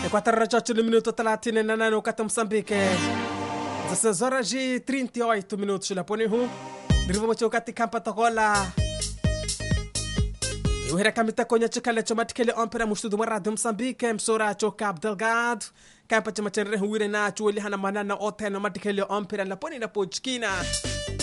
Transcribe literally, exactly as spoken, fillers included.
quattro ore e minuto thelathini na nane wakati Msambike. dezesseis horas e trinta e oito minutos la poni hu. Ndirivo mocho wakati kampa tokola. Iwera kamita konya chikale chomatikele ompera mustudu wa Radio Msambike msora cho Cabo Delgado. Kampa chama chenre huire na chuoli hana manana oteno matikele ompera la poni na pochkina.